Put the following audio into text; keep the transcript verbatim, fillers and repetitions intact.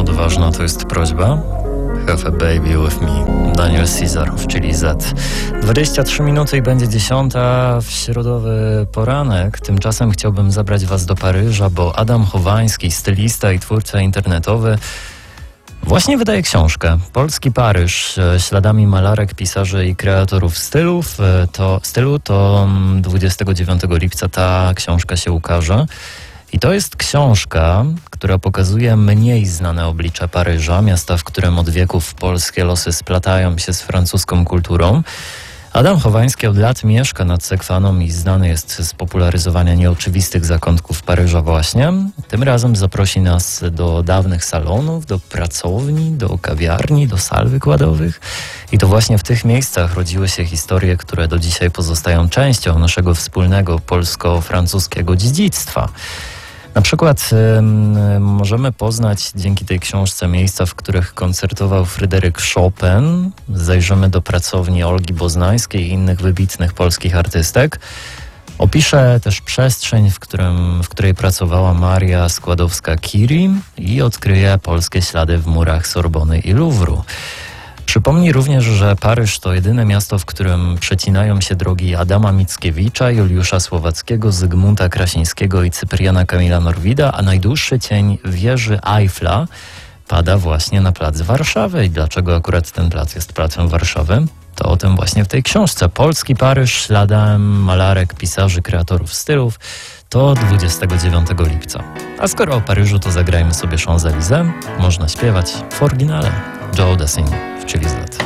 Odważna to jest prośba. Have a baby with me. Daniel Caesar, czyli Z. dwadzieścia trzy minuty i będzie dziesiąta w środowy poranek. Tymczasem chciałbym zabrać was do Paryża, bo Adam Chowański, stylista i twórca internetowy, właśnie wydaje książkę. Polski Paryż, śladami malarek, pisarzy i kreatorów stylów. To, stylu to dwudziestego dziewiątego lipca ta książka się ukaże. I to jest książka, która pokazuje mniej znane oblicze Paryża, miasta, w którym od wieków polskie losy splatają się z francuską kulturą. Adam Chowański od lat mieszka nad Sekwaną i znany jest z popularyzowania nieoczywistych zakątków Paryża właśnie. Tym razem zaprosi nas do dawnych salonów, do pracowni, do kawiarni, do sal wykładowych. I to właśnie w tych miejscach rodziły się historie, które do dzisiaj pozostają częścią naszego wspólnego polsko-francuskiego dziedzictwa. Na przykład y, możemy poznać dzięki tej książce miejsca, w których koncertował Fryderyk Chopin. Zajrzymy do pracowni Olgi Boznańskiej i innych wybitnych polskich artystek. Opiszę też przestrzeń, w, którym, w której pracowała Maria Skłodowska-Curie i odkryję polskie ślady w murach Sorbony i Luwru. Przypomnij również, że Paryż to jedyne miasto, w którym przecinają się drogi Adama Mickiewicza, Juliusza Słowackiego, Zygmunta Krasińskiego i Cypriana Kamila Norwida, a najdłuższy cień wieży Eiffla pada właśnie na plac Warszawy. I dlaczego akurat ten plac jest placem Warszawy? To o tym właśnie w tej książce. Polski Paryż śladem malarek, pisarzy, kreatorów stylów to dwudziestego dziewiątego lipca. A skoro o Paryżu, to zagrajmy sobie Champs-Élysées. Można śpiewać w oryginale. Joe Dassin, czyli Z.